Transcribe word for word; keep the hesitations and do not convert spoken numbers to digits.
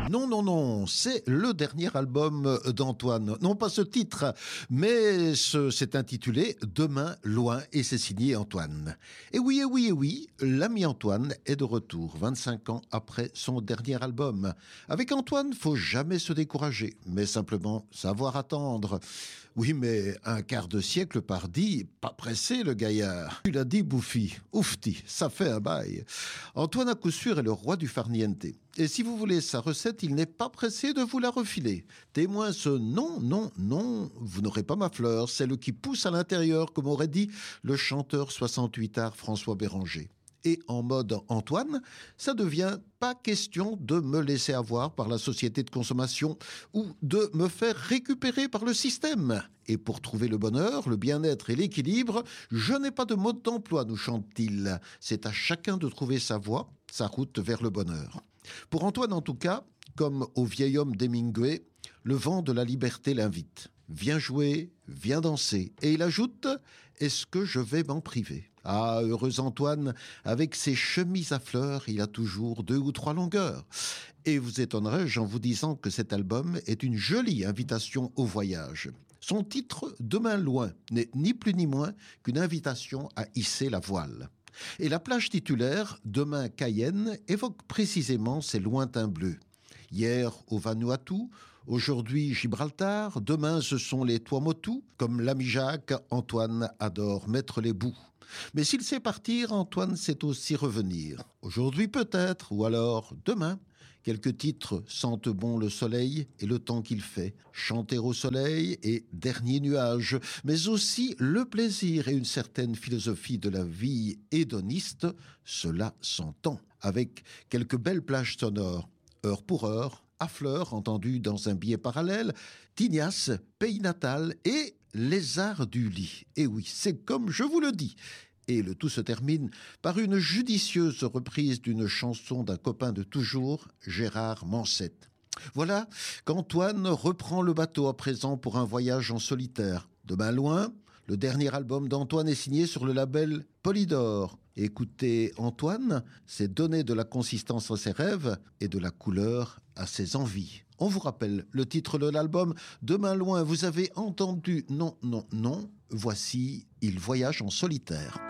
Non, non, non, c'est le dernier album d'Antoine. Non pas ce titre, mais ce, c'est intitulé Demain, loin, et c'est signé Antoine. Et oui, et oui, et oui, l'ami Antoine est de retour, vingt-cinq ans après son dernier album. Avec Antoine, faut jamais se décourager, mais simplement savoir attendre. Oui, mais un quart de siècle par dit, pas pressé le gaillard. Tu l'as dit, Bouffi, oufti, ça fait un bail. Antoine à coup sûr est le roi du farniente. Et si vous voulez sa recette, il n'est pas pressé de vous la refiler. Témoin ce non, non, non, vous n'aurez pas ma fleur, c'est le qui pousse à l'intérieur, comme aurait dit le chanteur soixante-huit art François Béranger. Et en mode Antoine, ça devient pas question de me laisser avoir par la société de consommation ou de me faire récupérer par le système. Et pour trouver le bonheur, le bien-être et l'équilibre, je n'ai pas de mode d'emploi, nous chante-t-il. C'est à chacun de trouver sa voie, sa route vers le bonheur. Pour Antoine en tout cas, comme au vieil homme d'Hemingway, le vent de la liberté l'invite. Viens jouer, viens danser. Et il ajoute, est-ce que je vais m'en priver ? Ah, heureux Antoine, avec ses chemises à fleurs, il a toujours deux ou trois longueurs. Et vous étonnerai-je en vous disant que cet album est une jolie invitation au voyage. Son titre, Demain loin, n'est ni plus ni moins qu'une invitation à hisser la voile. Et la plage titulaire, Demain Cayenne, évoque précisément ces lointains bleus. Hier au Vanuatu, aujourd'hui Gibraltar, demain ce sont les Tuamotu. Comme l'ami Jacques, Antoine adore mettre les bouts. Mais s'il sait partir, Antoine sait aussi revenir. Aujourd'hui peut-être, ou alors demain. Quelques titres sentent bon le soleil et le temps qu'il fait. Chanter au soleil et Dernier nuage. Mais aussi le plaisir et une certaine philosophie de la vie hédoniste. Cela s'entend. Avec quelques belles plages sonores. Heure pour heure, à fleurs, entendu dans un billet parallèle, Tignasse, Pays natal et Les arts du lit. Et oui, c'est comme je vous le dis. Et le tout se termine par une judicieuse reprise d'une chanson d'un copain de toujours, Gérard Mansette. Voilà qu'Antoine reprend le bateau à présent pour un voyage en solitaire. Demain loin, le dernier album d'Antoine est signé sur le label Polydor. Écoutez Antoine, c'est donner de la consistance à ses rêves et de la couleur à ses envies. On vous rappelle le titre de l'album, Demain loin, vous avez entendu, non, non, non, voici Il voyage en solitaire.